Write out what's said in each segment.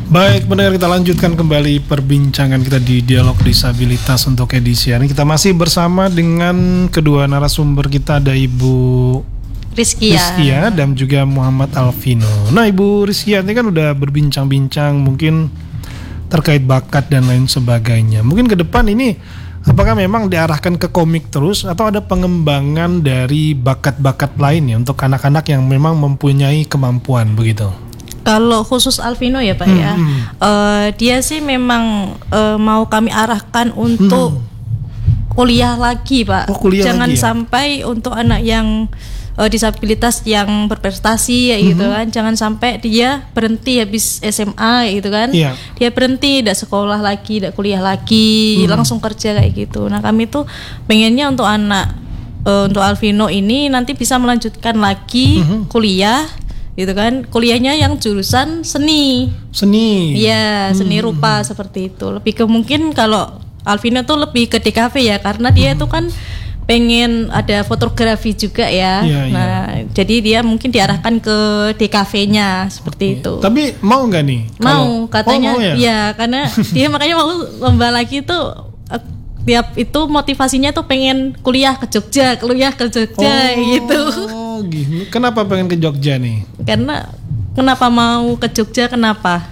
Baik, pendengar, kita lanjutkan kembali perbincangan kita di Dialog Disabilitas untuk edisi hari ini. Kita masih bersama dengan kedua narasumber kita, ada Ibu Rizkia dan juga Muhammad Alvino. Nah, Ibu Rizkia ini kan udah berbincang-bincang mungkin terkait bakat dan lain sebagainya. Mungkin ke depan ini apakah memang diarahkan ke komik terus atau ada pengembangan dari bakat-bakat lain ya untuk anak-anak yang memang mempunyai kemampuan begitu? Kalau khusus Alvino ya Pak ya, dia sih memang mau kami arahkan untuk kuliah lagi Pak. Jangan lagi, ya? Sampai untuk anak yang disabilitas yang berprestasi ya gitu kan, jangan sampai dia berhenti habis SMA gitu kan, dia berhenti, tidak sekolah lagi, tidak kuliah lagi, langsung kerja kayak gitu. Nah kami tuh pengennya untuk anak untuk Alvino ini nanti bisa melanjutkan lagi kuliah gitu kan, kuliahnya yang jurusan seni. Iya, seni rupa seperti itu. Lebih ke mungkin kalau Alvino tuh lebih ke DKV ya, karena dia tuh kan pengen ada fotografi juga ya. Nah, jadi dia mungkin diarahkan ke DKV-nya seperti itu. Tapi mau nggak nih? Mau, katanya. Mau ya, karena dia makanya mau lomba lagi tuh. Tiap itu motivasinya tuh pengen kuliah ke Jogja gitu. Oh, gitu. Kenapa pengen ke Jogja nih? Karena kenapa mau ke Jogja? Kenapa?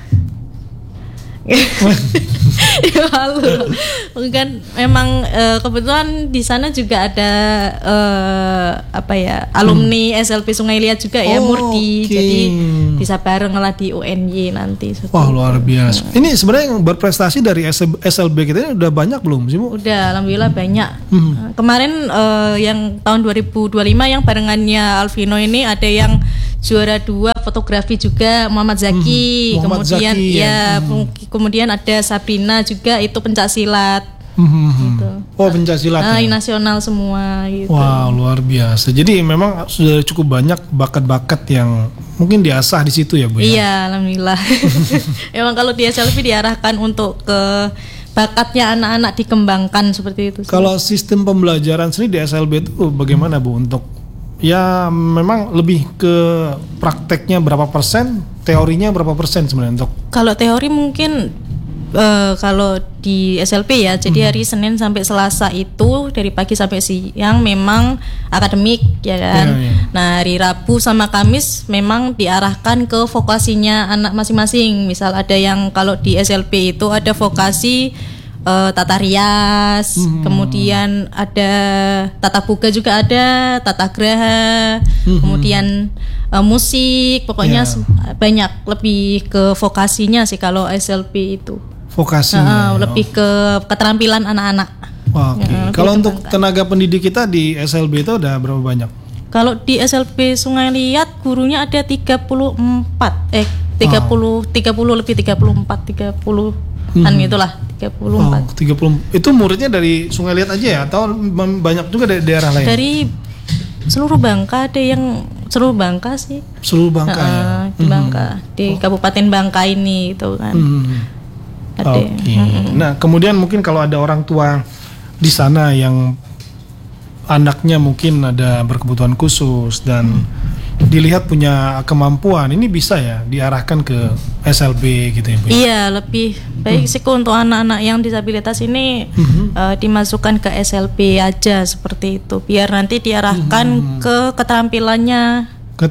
Ya lalu kan memang kebetulan di sana juga ada alumni SLB Sungai Liat juga ya, Murdi. Jadi bisa bareng lah di UNY nanti. Wah, luar biasa. Ini sebenarnya yang berprestasi dari SLB kita ini udah banyak belum sih, Bu? Udah, alhamdulillah banyak. Kemarin yang tahun 2025 yang barengannya Alvino ini ada yang juara 2 fotografi juga, Muhammad Zaki. Kemudian ada Sabrina juga, itu pencaksilat. Gitu. Oh, pencaksilat ya? Nasional semua gitu. Wah, luar biasa. Jadi memang sudah cukup banyak bakat-bakat yang mungkin diasah di situ ya, Bu? Iya, alhamdulillah. Memang kalau di SLB diarahkan untuk ke bakatnya anak-anak dikembangkan seperti itu. Kalau sistem pembelajaran sendiri di SLB itu bagaimana, Bu? Untuk ya memang lebih ke prakteknya berapa persen, teorinya berapa persen sebenarnya untuk? Kalau teori mungkin kalau di SLP ya, jadi hari Senin sampai Selasa itu dari pagi sampai siang memang akademik ya kan. Nah hari Rabu sama Kamis memang diarahkan ke vokasinya anak masing-masing. Misal ada yang kalau di SLP itu ada vokasi tata rias, kemudian ada tata boga juga ada, tata graha, kemudian musik, pokoknya banyak, lebih ke vokasinya sih kalau SLP itu. Vokasinya. Lebih ke keterampilan anak-anak. Kalau untuk tenaga pendidik kita di SLB itu ada berapa banyak? Kalau di SLB Sungai Liat gurunya ada 34 kan itulah 34. 30. Itu muridnya dari Sungai Liat aja ya atau banyak juga dari daerah lain? Dari seluruh Bangka, ada yang seluruh Bangka sih. Seluruh Bangka ya. Di Bangka, di Kabupaten Bangka ini gitu kan. Nah, kemudian mungkin kalau ada orang tua di sana yang anaknya mungkin ada berkebutuhan khusus dan dilihat punya kemampuan, ini bisa ya diarahkan ke SLB gitu ya, Bu? Iya, lebih baik sih untuk anak-anak yang disabilitas ini dimasukkan ke SLB aja seperti itu, biar nanti diarahkan ke keterampilannya.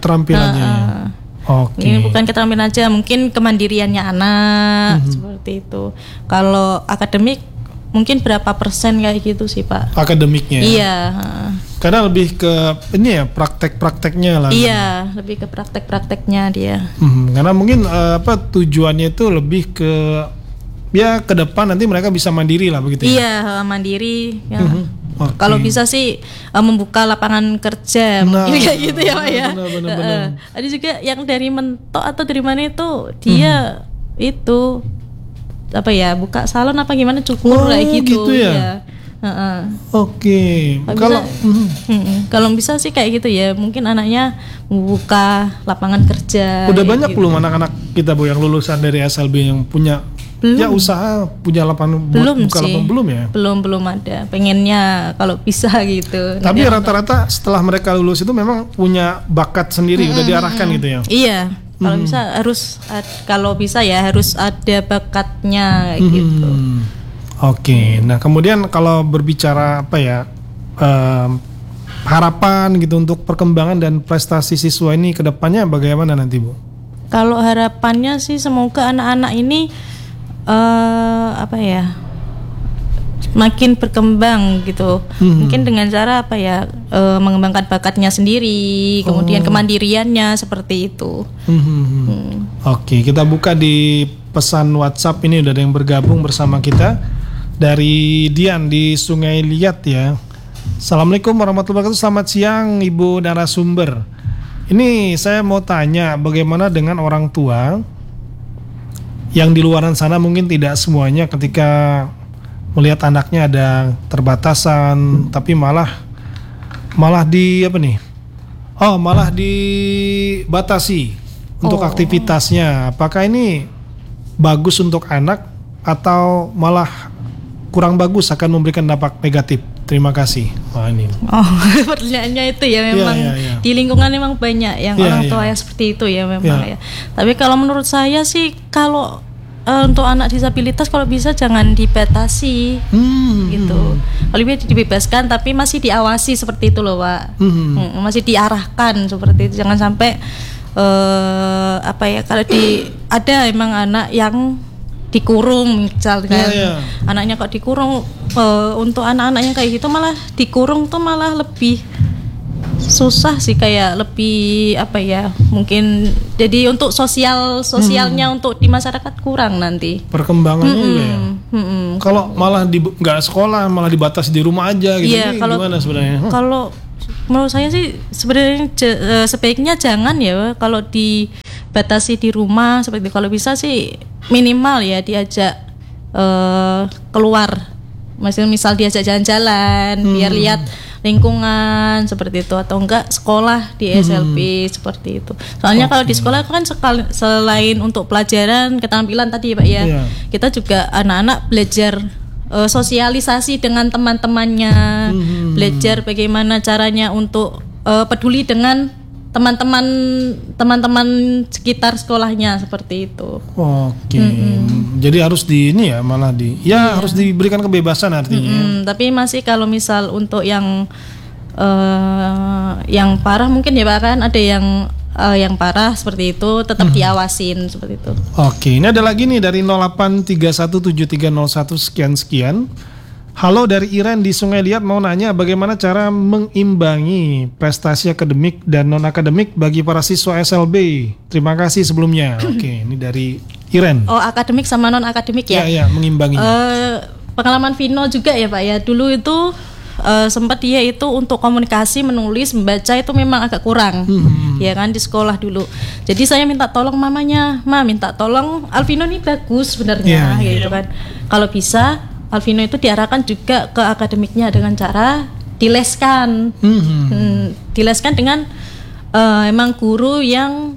Ini bukan keterampilan aja, mungkin kemandiriannya anak seperti itu. Kalau akademik mungkin berapa persen kayak gitu sih Pak? Akademiknya? Iya. Karena lebih ke ini ya, praktek-prakteknya lah. Iya, lebih ke praktek-prakteknya dia. Karena mungkin tujuannya itu lebih ke ya ke depan nanti mereka bisa mandiri lah begitu ya? Iya, mandiri ya. Kalau bisa sih membuka lapangan kerja, mungkin kayak gitu ya Pak ya. Benar. Ada juga yang dari Mentok atau dari mana itu dia itu buka salon apa gimana, cukur kayak gitu ya. Kalau bisa sih kayak gitu ya, mungkin anaknya membuka lapangan kerja. Udah banyak gitu. Belum anak-anak kita Bu yang lulusan dari SLB yang punya ya usaha, punya lapangan belum buka sih. Lapangan belum ya? Belum ada. Pengennya kalau bisa gitu. Tapi rata-rata setelah mereka lulus itu memang punya bakat sendiri, udah diarahkan gitu ya? Iya. Kalau bisa harus ada bakatnya gitu. Oke. Nah, kemudian kalau berbicara harapan gitu untuk perkembangan dan prestasi siswa ini ke depannya bagaimana nanti, Bu? Kalau harapannya sih semoga anak-anak ini makin berkembang gitu. Mungkin dengan cara mengembangkan bakatnya sendiri, kemudian kemandiriannya seperti itu. Oke, kita buka di pesan WhatsApp ini udah ada yang bergabung bersama kita dari Dian di Sungai Liat ya. Assalamualaikum warahmatullahi wabarakatuh. Selamat siang Ibu narasumber. Ini saya mau tanya bagaimana dengan orang tua yang di luaran sana mungkin tidak semuanya ketika melihat anaknya ada terbatasan tapi malah dibatasi untuk aktivitasnya. Apakah ini bagus untuk anak atau malah kurang bagus, akan memberikan dampak negatif? Terima kasih. Wah, ini. Pertanyaannya itu ya memang di lingkungan memang banyak yang orang tua yang seperti itu ya memang ya. Tapi kalau menurut saya sih kalau untuk anak disabilitas kalau bisa jangan dibatasi gitu. Kalau bisa dibebaskan tapi masih diawasi seperti itu loh, Pak. Masih diarahkan seperti itu. Jangan sampai kalau ada emang anak yang dikurung misalkan, anaknya kok dikurung, untuk anak-anaknya kayak gitu malah dikurung tuh malah lebih susah sih, kayak lebih mungkin jadi untuk sosialnya untuk di masyarakat kurang nanti perkembangannya. Kalau malah nggak sekolah malah dibatasi di rumah aja gitu. Gimana sebenarnya? Kalau menurut saya sih sebenarnya sebaiknya jangan ya kalau dibatasi di rumah seperti itu. Kalau bisa sih minimal ya diajak keluar, misal diajak jalan-jalan biar lihat lingkungan seperti itu, atau enggak sekolah di SLP seperti itu. Soalnya kalau di sekolah kan selain untuk pelajaran keterampilan tadi Pak ya, kita juga anak-anak belajar sosialisasi dengan teman-temannya, belajar bagaimana caranya untuk peduli dengan teman-teman sekitar sekolahnya seperti itu. Oke. Jadi harus harus diberikan kebebasan artinya. Tapi masih kalau misal untuk yang parah mungkin ya Pak, kan ada yang parah seperti itu tetap diawasin seperti itu. Oke, ini ada lagi nih dari 08317301 sekian. Halo, dari Iren di Sungai Liat, mau nanya bagaimana cara mengimbangi prestasi akademik dan non-akademik bagi para siswa SLB. Terima kasih sebelumnya. Oke, ini dari Iren. Oh, akademik sama non-akademik ya? Iya, mengimbanginya. Pengalaman Vino juga ya Pak ya, dulu itu sempat dia itu untuk komunikasi, menulis, membaca itu memang agak kurang, ya kan di sekolah dulu. Jadi saya minta tolong mamanya, minta tolong Alvino ini bagus sebenarnya, gitu kan. Kalau bisa Alvino itu diarahkan juga ke akademiknya dengan cara dileskan, dileskan dengan emang guru yang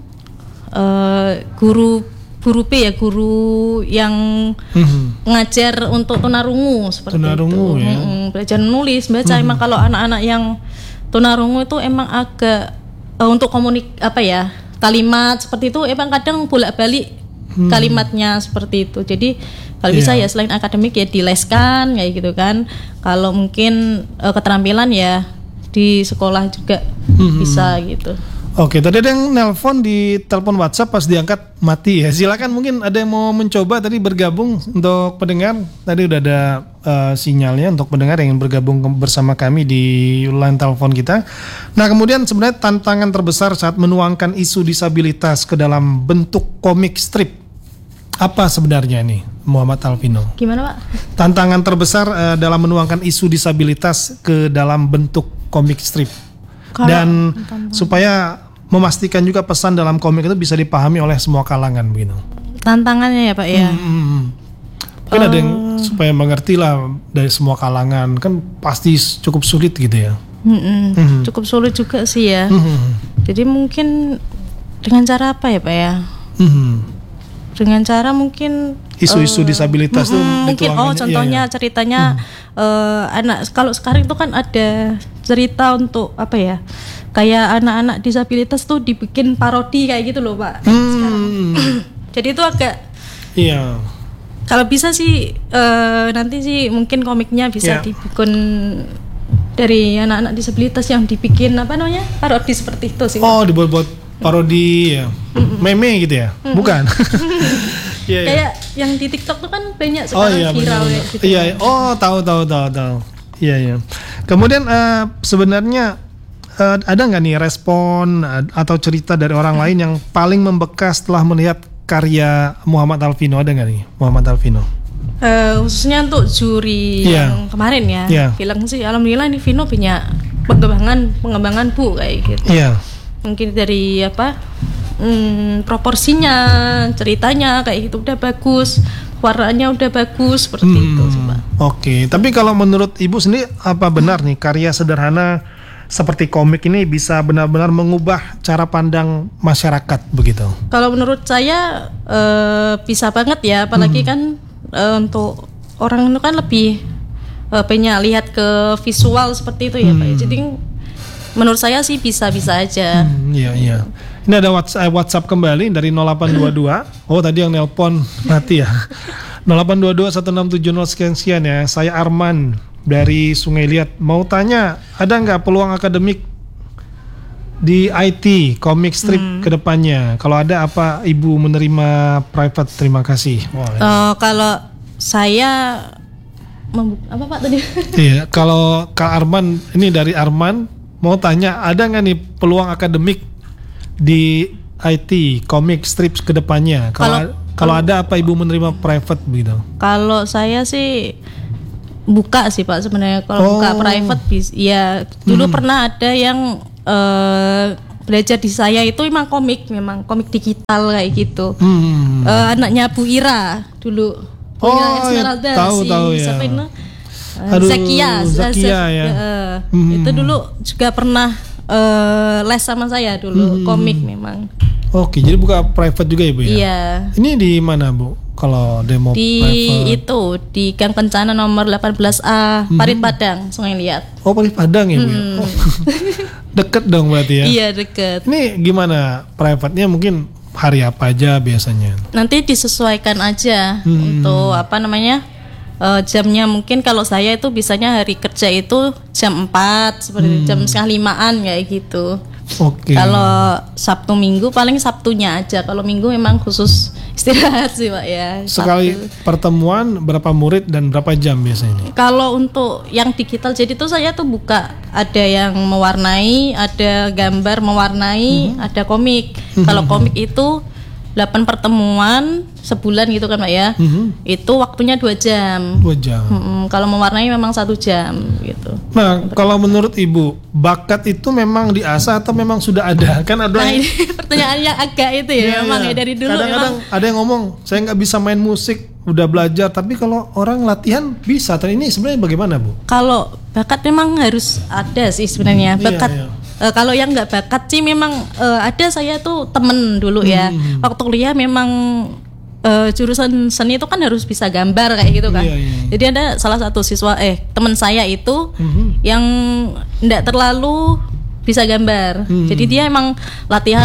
guru B ya, guru yang ngajar untuk tunarungu seperti tunarungu, itu. Belajar nulis, baca. Emang kalau anak-anak yang tunarungu itu emang agak untuk kalimat seperti itu emang kadang bolak-balik kalimatnya seperti itu. Jadi kalau bisa ya selain akademik ya dileskan kayak gitu kan. Kalau mungkin keterampilan ya di sekolah juga bisa gitu. Oke, tadi ada yang nelpon di telepon WhatsApp, pas diangkat mati ya. Silakan, mungkin ada yang mau mencoba tadi bergabung untuk pendengar. Tadi udah ada sinyalnya untuk pendengar yang ingin bergabung bersama kami di line telepon kita. Nah, kemudian sebenarnya tantangan terbesar saat menuangkan isu disabilitas ke dalam bentuk komik strip apa sebenarnya nih, Muhammad Alvino? Gimana Pak? Tantangan terbesar dalam menuangkan isu disabilitas ke dalam bentuk komik strip. Dan supaya memastikan juga pesan dalam komik itu bisa dipahami oleh semua kalangan begitu. Tantangannya ya Pak ya. Mungkin ada yang supaya mengerti lah dari semua kalangan, kan pasti cukup sulit gitu ya. Cukup sulit juga sih ya. Jadi mungkin dengan cara apa ya Pak ya? Dengan cara mungkin isu-isu disabilitas itu mungkin contohnya ceritanya anak, kalau sekarang itu kan ada cerita untuk apa ya? Kayak anak-anak disabilitas tuh dibikin parodi kayak gitu loh, Pak. Sekarang. Jadi itu agak iya. Kalau bisa sih nanti sih mungkin komiknya bisa dibikin dari anak-anak disabilitas yang dibikin apa namanya? Parodi seperti itu sih. Oh, dibuat parodi ya. Meme gitu ya? Bukan. Kayak yang di TikTok tuh kan banyak sekarang viral kayak gitu. Iya, oh tahu. Iya. Kemudian sebenarnya ada nggak nih respon atau cerita dari orang lain yang paling membekas setelah melihat karya Muhammad Alvino? Ada nggak nih Muhammad Alvino? Khususnya untuk juri yang kemarin bilang sih alhamdulillah ini Vino punya pengembangan Bu kayak gitu. Mungkin dari proporsinya, ceritanya kayak gitu udah bagus, warnanya udah bagus seperti itu sih, Pak. Oke, tapi kalau menurut Ibu sendiri apa benar nih karya sederhana seperti komik ini bisa benar-benar mengubah cara pandang masyarakat begitu? Kalau menurut saya bisa banget ya, apalagi kan untuk orang itu kan lebih banyak lihat ke visual seperti itu ya, Pak. Jadi menurut saya sih bisa-bisa aja. Iya. Ini ada WhatsApp kembali dari 0822. Oh tadi yang nelpon mati ya. 0822 1670 sekian ya. Saya Arman dari Sungai Liat. Mau tanya, ada nggak peluang akademik di IT komik strip kedepannya? Kalau ada, apa Ibu menerima private? Terima kasih. Kalau saya apa Pak tadi? Iya, kalau Kak Arman, ini dari Arman mau tanya, ada nggak nih peluang akademik di IT komik strip kedepannya? Kalau ada, apa Ibu menerima private begitu? Kalau saya sih buka sih Pak sebenarnya. Kalau buka private ya dulu pernah ada yang belajar di saya itu memang komik digital kayak gitu. Anaknya Bu Ira dulu. Esmeralda, tahu ya. Siapa itu? Zakia ya. Itu dulu juga pernah les sama saya dulu, komik memang. Oke, jadi buka private juga ya Bu ya? Iya. Ini di mana Bu? Kalau demo private? Di Gang Kencana nomor 18A, Parit Padang, Sungai Liat. Oh, Parit Padang ya Bu ya? Oh. Deket dong berarti ya? Iya, deket. Ini gimana private-nya, mungkin hari apa aja biasanya? Nanti disesuaikan aja untuk jamnya. Mungkin kalau saya itu bisanya hari kerja itu jam 4 seperti jam 4:30 kayak gitu. Oke. Kalau Sabtu Minggu paling Sabtunya aja. Kalau Minggu memang khusus istirahat sih Pak ya. Sekali pertemuan berapa murid dan berapa jam biasanya? Kalau untuk yang digital jadi tuh saya tuh buka, ada yang mewarnai, ada gambar mewarnai, ada komik. Kalau komik itu 8 pertemuan sebulan gitu kan Pak ya. Itu waktunya 2 jam. 2 jam. Kalau mewarnai memang 1 jam gitu. Nah, kalau menurut Ibu, bakat itu memang diasah atau memang sudah ada? Kan ada ini pertanyaan yang agak itu ya, memang ya dari dulu. Kadang-kadang ada yang ngomong, saya nggak bisa main musik, udah belajar, tapi kalau orang latihan bisa. Ini sebenarnya bagaimana Bu? Kalau bakat memang harus ada sih sebenarnya. Bakat kalau yang nggak bakat sih memang ada. Saya tuh temen dulu ya, waktu kuliah memang jurusan seni itu kan harus bisa gambar kayak gitu kan. Jadi ada salah satu siswa teman saya itu yang nggak terlalu bisa gambar. Jadi dia emang latihan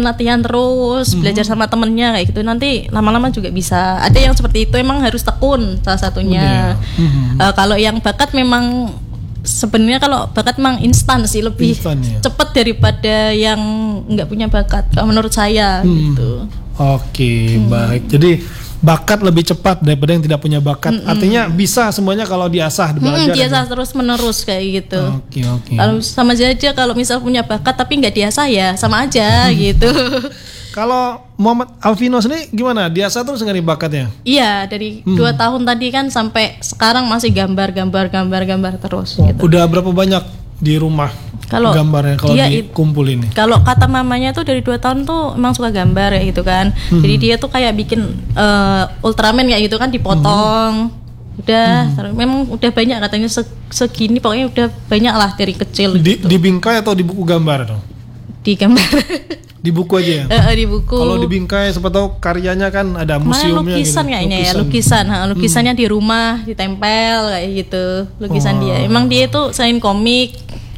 terus, belajar sama temennya kayak gitu. Nanti lama-lama juga bisa. Ada yang seperti itu, emang harus tekun salah satunya. Kalau yang bakat memang sebenarnya, kalau bakat memang instan sih, lebih cepat daripada yang nggak punya bakat kalau menurut saya gitu. Oke, baik. Jadi bakat lebih cepat daripada yang tidak punya bakat. Artinya bisa semuanya kalau diasah, belajar. Diasah terus menerus kayak gitu. Oke. Kalau sama aja kalau misal punya bakat tapi nggak diasah ya sama aja gitu. Kalau Muhammad Alvino sendiri gimana? Diasah terus nggak nih bakatnya? Iya, dari 2 tahun tadi kan sampai sekarang masih gambar terus. Gitu. Udah berapa banyak di rumah gambarnya kalau dikumpulin? Kalau kata mamanya tuh dari 2 tahun tuh emang suka gambar ya gitu kan. Jadi dia tuh kayak bikin Ultraman kayak gitu kan, dipotong. Udah, memang udah banyak katanya segini, pokoknya udah banyak lah dari kecil. Di bingkai atau di buku gambar dong? Di gambar. Di buku aja ya? Di buku. Kalau di bingkai, siapa tahu karyanya kan ada museumnya. Lukisan gitu. Kayaknya lukisan. Lukisannya di rumah ditempel kayak gitu. Lukisan dia. Emang dia itu selain komik,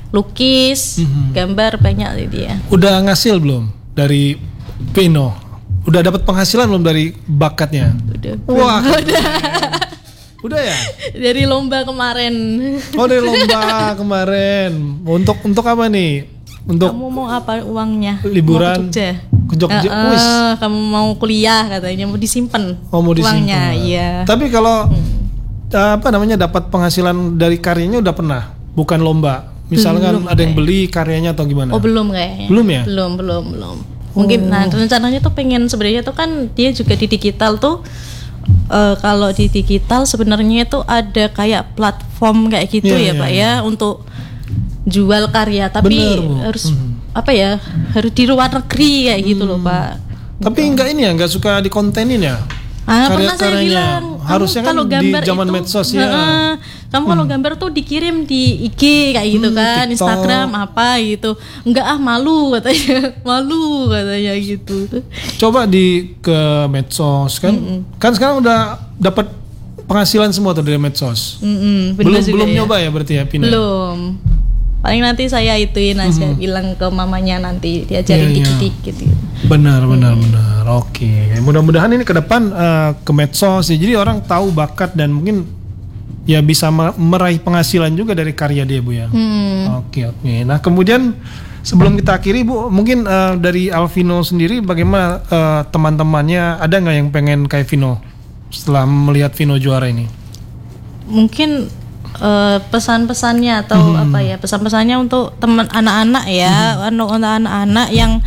lukis, gambar banyak dia. Udah ngasil belum dari Vino? Udah dapat penghasilan belum dari bakatnya? Udah. Wah. Udah ya? Dari lomba kemarin. Oh, dari lomba kemarin. Untuk apa nih? Untuk kamu mau apa uangnya? Liburan mau ke Jogja. Kamu mau kuliah katanya, mau disimpan. Oh, mau disimpan. Uangnya, iya. Tapi kalau dapat penghasilan dari karyanya udah pernah? Bukan lomba. Misalkan belum, ada yang beli karyanya atau gimana? Oh, belum kayaknya. Belum ya? Belum. Mungkin rencananya tuh pengen, sebenarnya tuh kan dia juga di digital tuh. Kalau di digital sebenarnya itu ada kayak platform kayak gitu Pak ya, untuk jual karya, tapi harus harus di luar negeri kayak gitu loh Pak. Tapi nggak suka dikontenin ya? Pernah saya bilang harusnya kalau kan gambar di zaman medsos ya. Kamu kalau gambar tuh dikirim di IG kayak gitu kan, TikTok, Instagram apa gitu. Enggak malu katanya gitu. Coba ke medsos kan. Kan sekarang udah dapat penghasilan semua tuh dari medsos. Belum nyoba ya berarti ya, Pina? Belum. Paling nanti saya saya bilang ke mamanya, nanti diajarin dikit-dikit gitu. Benar. Oke. Mudah-mudahan ini ke depan ke medsos ya. Jadi orang tahu bakat dan mungkin ya bisa meraih penghasilan juga dari karya dia, Bu ya. Oke. Nah, kemudian sebelum kita akhiri, Bu, mungkin dari Alvino sendiri bagaimana teman-temannya, ada nggak yang pengen kayak Vino setelah melihat Vino juara ini? Mungkin pesan-pesannya atau pesan-pesannya untuk teman anak-anak ya, untuk anak-anak yang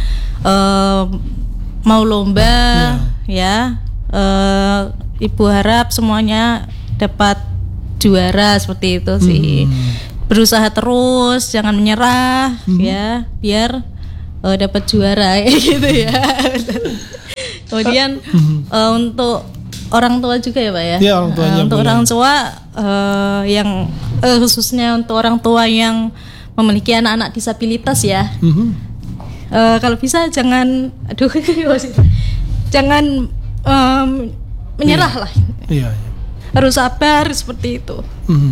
mau lomba ya, ibu harap semuanya dapat juara seperti itu sih. Berusaha terus, jangan menyerah ya, biar dapat juara gitu ya. Kemudian untuk orang tua juga ya Pak ya. Ya, orang tuanya untuk orang tua yang khususnya untuk orang tua yang memiliki anak-anak disabilitas ya. Kalau bisa jangan menyerah lah. Iya. Harus sabar seperti itu.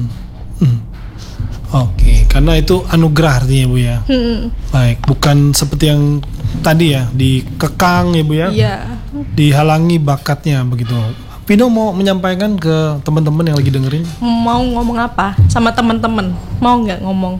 Oke, karena itu anugerah artinya, Bu ya. Baik, bukan seperti yang tadi ya, dikekang ya, Bu ya. Iya. Dihalangi bakatnya begitu. Vino mau menyampaikan ke teman-teman yang lagi dengerin? Mau ngomong apa sama teman-teman? Mau nggak ngomong?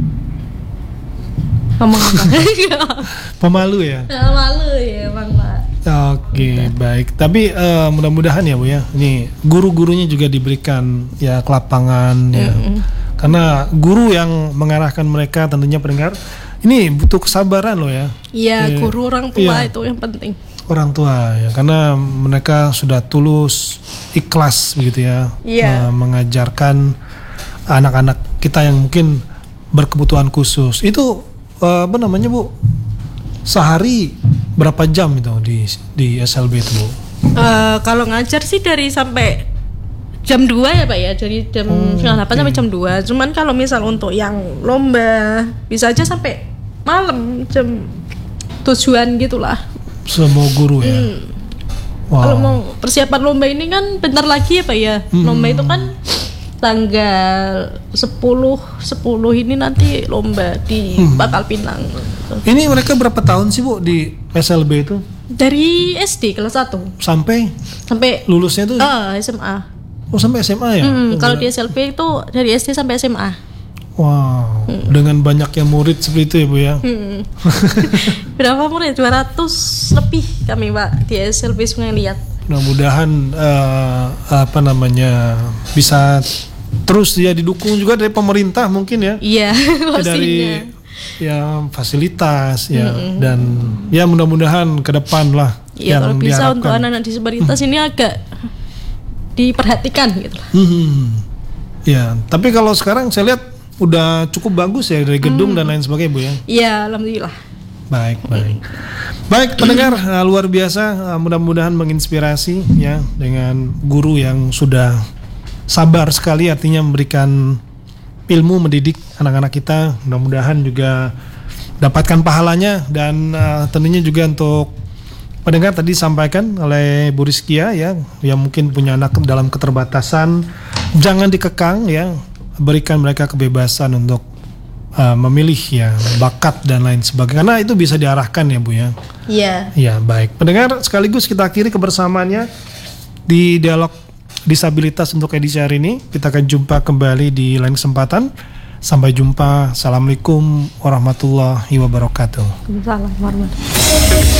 Ngomong apa? Pemalu ya? Malu ya, Bang Pak. Oke, baik. Tapi mudah-mudahan ya, Bu ya. Ini guru-gurunya juga diberikan ya ke lapangan ya. Karena guru yang mengarahkan mereka, tentunya pendengar, ini butuh kesabaran loh ya. Iya, guru orang tua itu yang penting. Orang tua ya, karena mereka sudah tulus, ikhlas begitu ya, mengajarkan anak-anak kita yang mungkin berkebutuhan khusus. Itu Bu, sehari berapa jam itu di SLB itu, Bu? Kalau ngajar sih dari sampai jam 2 ya Pak ya, dari jam 7:30 sampai jam 2. Cuman kalau misal untuk yang lomba bisa aja sampai malam jam 7-an gitulah. Semua guru ya. Wow. Kalau mau persiapan lomba ini kan bentar lagi ya Pak ya. Lomba itu kan tanggal 10 ini nanti lomba di Bakal Pinang. Ini mereka berapa tahun sih, Bu, di SLB itu? Dari SD kelas 1 sampai lulusnya tuh SMA. Oh, sampai SMA ya? Kalau di SLB itu dari SD sampai SMA. Wow, dengan banyaknya murid seperti itu ya, Bu ya. Berapa murid? 200 lebih kami Pak di SLB Sungai Liat. Mudah-mudahan bisa terus ya didukung juga dari pemerintah mungkin ya. Iya, dari ya fasilitas ya, dan ya mudah-mudahan ke depan lah. Iya, kalau bisa diharapkan untuk anak-anak disabilitas ini agak diperhatikan gitu lah. Ya, tapi kalau sekarang saya lihat udah cukup bagus ya dari gedung dan lain sebagainya, Bu ya. Iya, alhamdulillah. Baik pendengar, luar biasa, mudah-mudahan menginspirasi ya dengan guru yang sudah sabar sekali, artinya memberikan ilmu, mendidik anak-anak kita. Mudah-mudahan juga dapatkan pahalanya, dan tentunya juga untuk pendengar tadi disampaikan oleh Bu Rizkia ya, yang mungkin punya anak dalam keterbatasan, jangan dikekang ya, berikan mereka kebebasan untuk memilih ya bakat dan lain sebagainya, karena itu bisa diarahkan ya Bu ya. Iya. Ya baik, pendengar sekaligus kita akhiri kebersamaannya di dialog disabilitas untuk edisi hari ini. Kita akan jumpa kembali di lain kesempatan. Sampai jumpa. Assalamualaikum warahmatullahi wabarakatuh. Waalaikumsalam warahmatullahi wabarakatuh.